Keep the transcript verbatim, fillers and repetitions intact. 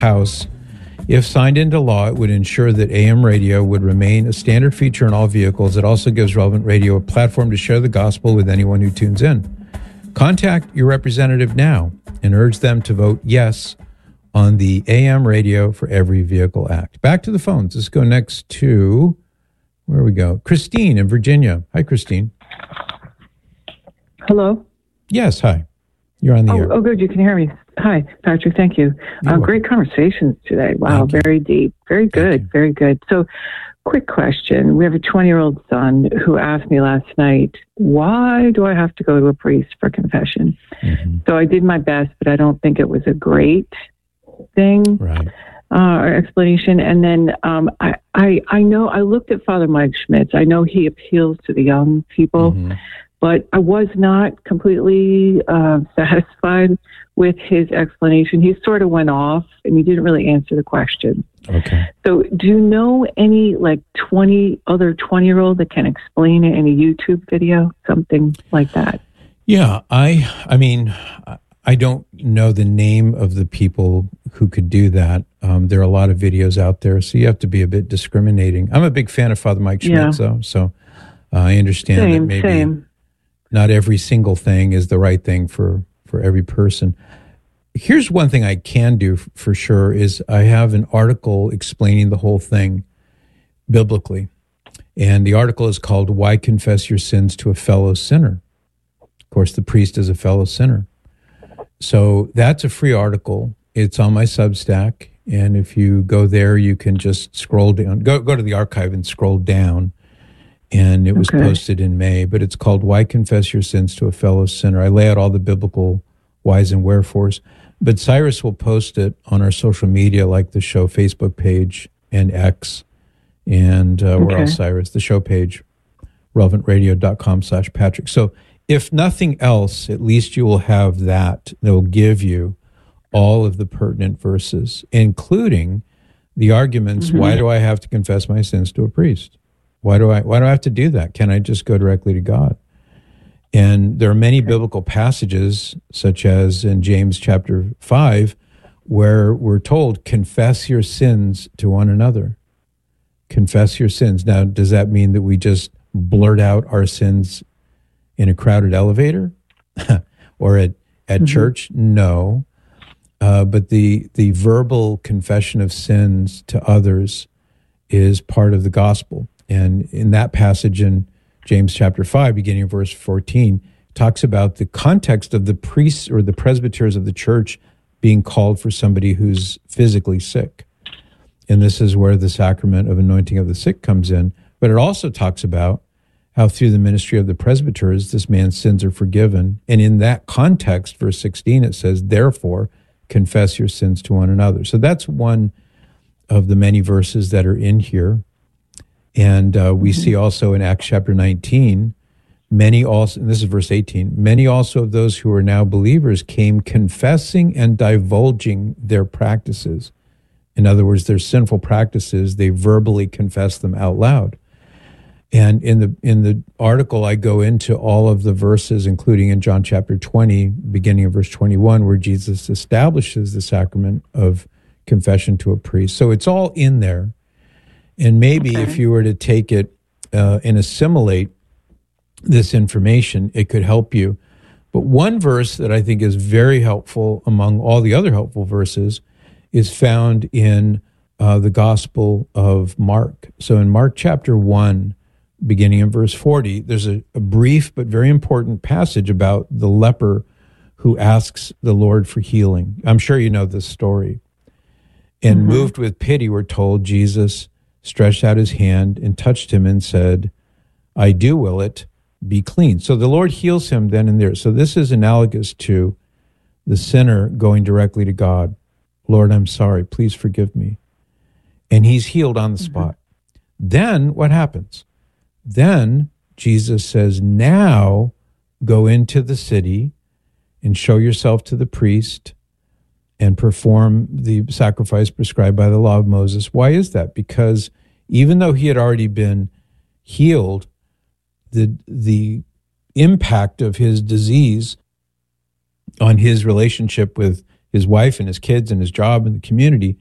House. If signed into law, it would ensure that A M radio would remain a standard feature in all vehicles. It also gives Relevant Radio a platform to share the gospel with anyone who tunes in. Contact your representative now and urge them to vote yes on the A M Radio for Every Vehicle Act. Back to the phones. Let's go next to, where we go? Christine in Virginia. Hi, Christine. Hello? Yes, hi. You're on the oh, air. Oh, good. You can hear me. Hi, Patrick. Thank you. Uh, great conversations today. Wow, very deep. Very good. Very good. So, quick question. We have a twenty-year-old son who asked me last night, why do I have to go to a priest for confession? Mm-hmm. So I did my best, but I don't think it was a great thing right. uh, or explanation. And then um, I, I, I know I looked at Father Mike Schmitz. I know he appeals to the young people, mm-hmm. but I was not completely uh, satisfied with his explanation. He sort of went off and he didn't really answer the question. Okay. So do you know any like twenty other twenty year old that can explain it in a YouTube video, something like that? Yeah, I, I mean, I don't know the name of the people who could do that. Um, there are a lot of videos out there, so you have to be a bit discriminating. I'm a big fan of Father Mike Schmitz, yeah. though, so uh, I understand same, that maybe same. not every single thing is the right thing for, for every person. Here's one thing I can do f- for sure is I have an article explaining the whole thing biblically. And the article is called Why Confess Your Sins to a Fellow Sinner? Of course, the priest is a fellow sinner. So that's a free article. It's on my Substack. And if you go there, you can just scroll down, go, go to the archive and scroll down. And it was okay. posted in May, but it's called Why Confess Your Sins to a Fellow Sinner. I lay out all the biblical whys and wherefores. But Cyrus will post it on our social media, like the show Facebook page and X. And uh, okay. where else, Cyrus? The show page, relevantradio.com slash Patrick. So if nothing else, at least you will have that. They'll give you all of the pertinent verses, including the arguments, mm-hmm. why do I have to confess my sins to a priest? Why do I why do I have to do that? Can I just go directly to God? And there are many okay. biblical passages, such as in James chapter five, where we're told, confess your sins to one another. Confess your sins. Now, does that mean that we just blurt out our sins in a crowded elevator or at, at mm-hmm. church? No. Uh, but the the verbal confession of sins to others is part of the gospel. And in that passage in James chapter five, beginning of verse fourteen, talks about the context of the priests or the presbyters of the church being called for somebody who's physically sick. And this is where the sacrament of anointing of the sick comes in. But it also talks about how through the ministry of the presbyters, this man's sins are forgiven. And in that context, verse sixteen, it says, therefore, confess your sins to one another. So that's one of the many verses that are in here. And uh, we mm-hmm. see also in Acts chapter nineteen, many also, and this is verse eighteen, many also of those who are now believers came confessing and divulging their practices. In other words, their sinful practices, they verbally confess them out loud. And in the in the article, I go into all of the verses, including in John chapter twenty, beginning of verse twenty-one, where Jesus establishes the sacrament of confession to a priest. So it's all in there. And maybe okay. if you were to take it uh, and assimilate this information, it could help you. But one verse that I think is very helpful among all the other helpful verses is found in uh, the Gospel of Mark. So in Mark chapter one, beginning in verse forty, there's a, a brief but very important passage about the leper who asks the Lord for healing. I'm sure you know this story. And mm-hmm. moved with pity, we're told, Jesus stretched out his hand and touched him and said, I do will it, be clean. So the Lord heals him then and there. So this is analogous to the sinner going directly to God. Lord, I'm sorry, please forgive me. And he's healed on the mm-hmm. spot. Then what happens? Then Jesus says, now go into the city and show yourself to the priest and perform the sacrifice prescribed by the law of Moses. Why is that? Because even though he had already been healed, the the impact of his disease on his relationship with his wife and his kids and his job and the community.